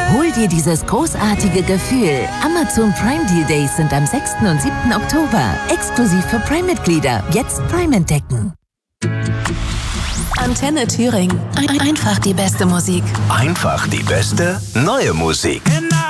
Hol dir dieses großartige Gefühl. Amazon Prime Deal Days sind am 6. und 7. Oktober. Exklusiv für Prime-Mitglieder. Jetzt Prime entdecken. Antenne Thüringen. Einfach die beste Musik. Einfach die beste neue Musik.